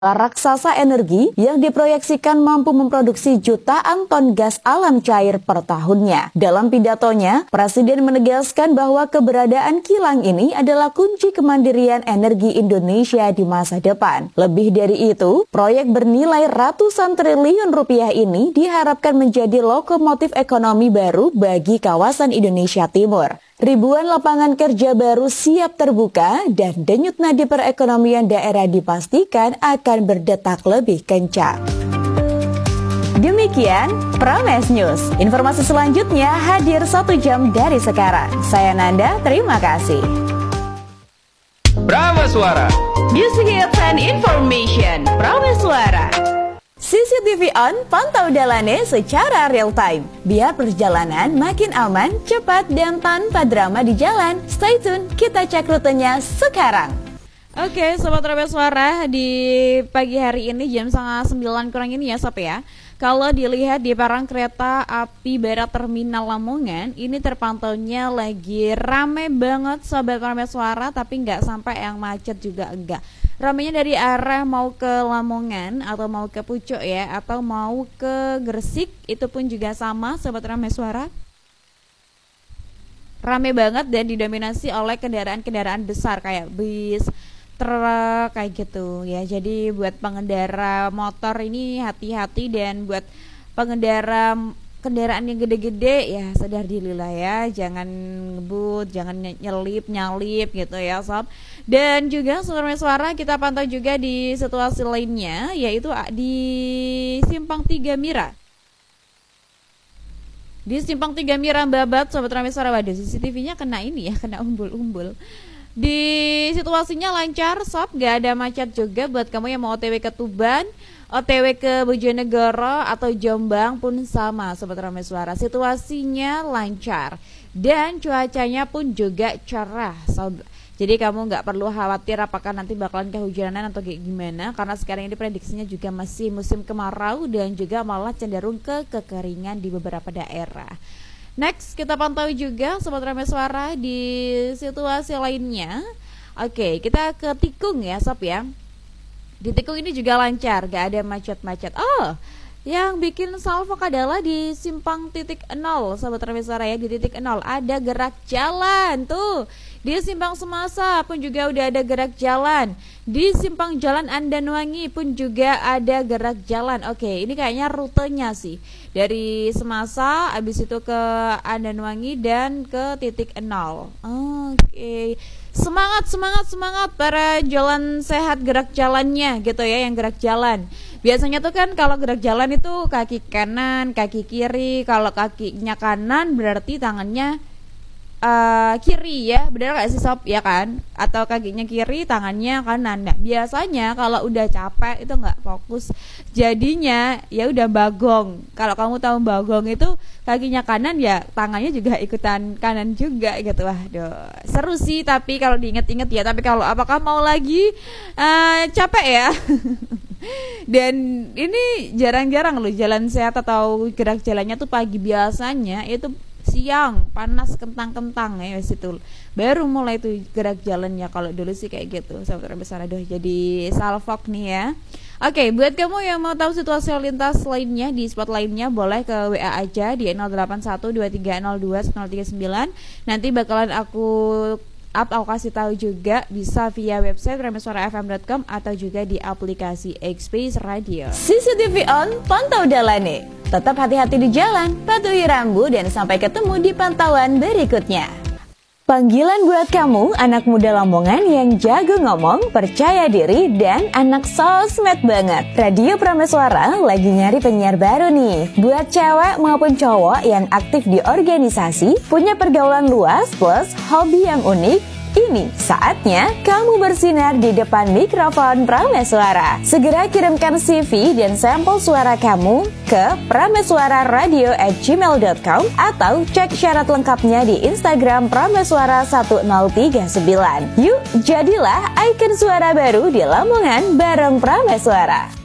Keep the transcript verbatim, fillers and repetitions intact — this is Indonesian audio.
raksasa energi yang diproyeksikan mampu memproduksi jutaan ton gas alam cair per tahunnya. Dalam pidatonya, Presiden menegaskan bahwa keberadaan kilang ini adalah kunci kemandirian energi Indonesia di masa depan. Lebih dari itu, proyek bernilai ratusan triliun rupiah ini diharapkan menjadi lokomotif ekonomi baru bagi kawasan Indonesia Timur. Ribuan lapangan kerja baru siap terbuka dan denyut nadi perekonomian daerah dipastikan akan berdetak lebih kencang. Demikian Prames News. Informasi selanjutnya hadir satu jam dari sekarang. Saya Nanda, terima kasih. Prameswara, Music Hits and Information. Prameswara. C C T V on, pantau Dalane secara real time. Biar perjalanan makin aman, cepat, dan tanpa drama di jalan. Stay tune, kita cek rutenya sekarang. Oke, Sobat Prameswara, di pagi hari ini jam setengah sembilan kurang ini ya Sob ya. Kalau dilihat di perang kereta api Barat Terminal Lamongan, ini terpantaunya lagi rame banget Sobat Prameswara, tapi nggak sampai yang macet juga enggak. Ramenya dari arah mau ke Lamongan atau mau ke Pucuk ya, atau mau ke Gresik, itu pun juga sama Sobat Prameswara. Rame banget dan didominasi oleh kendaraan-kendaraan besar kayak bis, truk kayak gitu ya. Jadi buat pengendara motor ini hati-hati, dan buat pengendara kendaraan yang gede-gede ya sadar dirilah ya, jangan ngebut, jangan nyelip nyalip gitu ya Sob. Dan juga Sobat Prameswara, kita pantau juga di situasi lainnya, yaitu di Simpang Tiga Mira. Di Simpang Tiga Mira Babat Sobat Prameswara, waduh C C T V-nya kena ini ya, kena umbul-umbul. Di situasinya lancar Sob, gak ada macet juga buat kamu yang mau O T W ke Tuban, O T W ke Bojonegoro atau Jombang pun sama Sobat Prameswara. Situasinya lancar dan cuacanya pun juga cerah Sob. Jadi kamu nggak perlu khawatir apakah nanti bakalan kehujanan atau kayak gimana, karena sekarang ini prediksinya juga masih musim kemarau dan juga malah cenderung ke kekeringan di beberapa daerah. Next, kita pantau juga Sobat Prameswara di situasi lainnya. Oke, kita ke Tikung ya Sob ya. Di Tikung ini juga lancar, gak ada macet-macet. Oh, yang bikin salfok adalah di simpang titik nol Sobat Prameswara ya. Di titik nol ada gerak jalan tuh. Di simpang Semasa pun juga udah ada gerak jalan. Di simpang Jalan Andanwangi pun juga ada gerak jalan. Oke, ini kayaknya rutenya sih dari Semasa, abis itu ke Andanwangi dan ke titik nol. Oke, semangat semangat semangat para jalan sehat gerak jalannya gitu ya, yang gerak jalan. Biasanya tuh kan kalau gerak jalan itu kaki kanan, kaki kiri. Kalau kakinya kanan berarti tangannya Uh, kiri ya, benar gak sih Sob ya kan? Atau kakinya kiri, tangannya kanan. Nah, biasanya kalau udah capek itu nggak fokus, jadinya ya udah bagong. Kalau kamu tahu bagong itu kakinya kanan ya tangannya juga ikutan kanan juga gitu. Waduh, seru sih tapi kalau diinget-inget ya. Tapi kalau apakah mau lagi uh, capek ya? Dan ini jarang-jarang loh jalan sehat atau gerak jalannya tuh pagi, biasanya itu siang panas kentang-kentang ya situ baru mulai tuh gerak jalannya. Kalau dulu sih kayak gitu Sobat Prameswara. Aduh, jadi salfok nih ya. Oke, buat kamu yang mau tahu situasi lalu lintas lainnya di spot lainnya, boleh ke W A aja di nol delapan satu dua tiga nol dua nol tiga sembilan. Nanti bakalan aku up, aku kasih tahu juga, bisa via website prameswara f m dot com atau juga di aplikasi X-Space Radio. C C T V on, pantau Dalane. Tetap hati-hati di jalan, patuhi rambu, dan sampai ketemu di pantauan berikutnya. Panggilan buat kamu, anak muda Lamongan yang jago ngomong, percaya diri, dan anak sosmed banget. Radio Prameswara lagi nyari penyiar baru nih. Buat cewek maupun cowok yang aktif di organisasi, punya pergaulan luas, plus hobi yang unik, ini saatnya kamu bersinar di depan mikrofon Prameswara. Segera kirimkan C V dan sampel suara kamu ke prameswararadio at gmail dot com atau cek syarat lengkapnya di Instagram Prameswara satu nol tiga sembilan. Yuk, jadilah ikon suara baru di Lamongan bareng Prameswara.